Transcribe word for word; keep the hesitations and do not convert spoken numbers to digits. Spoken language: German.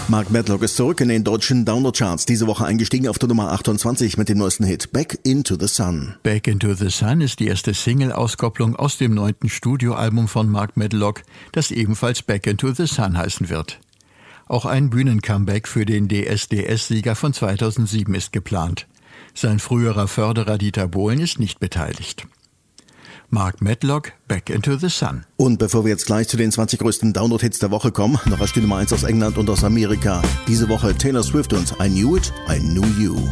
Mark Medlock ist zurück in den deutschen Download-Charts. Diese Woche eingestiegen auf der Nummer achtundzwanzig mit dem neuesten Hit Back into the Sun. Back into the Sun ist die erste Single-Auskopplung aus dem neunten Studioalbum von Mark Medlock, das ebenfalls Back into the Sun heißen wird. Auch ein Bühnen-Comeback für den D S D S-Sieger von zweitausendsieben ist geplant. Sein früherer Förderer Dieter Bohlen ist nicht beteiligt. Mark Medlock, Back into the Sun. Und bevor wir jetzt gleich zu den zwanzig größten Download-Hits der Woche kommen, noch eine Nummer eins aus England und aus Amerika. Diese Woche Taylor Swift und I Knew It, I Knew You.